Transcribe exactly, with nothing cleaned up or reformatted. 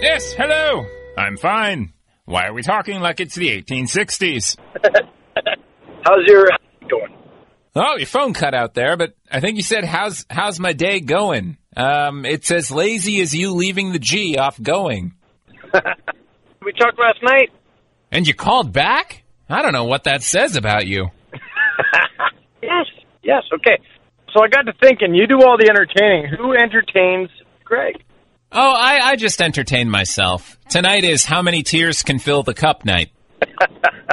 Yes, hello. I'm fine. Why are we talking like it's the eighteen sixties? How's your going? Oh, your phone cut out there, but I think you said, how's how's my day going? Um, it's as lazy as you leaving the G off going. We talked last night. And you called back? I don't know what that says about you. Yes, yes, okay. So I got to thinking, you do all the entertaining. Who entertains Greg? Oh, I, I just entertain myself. Tonight is How Many Tears Can Fill the Cup night.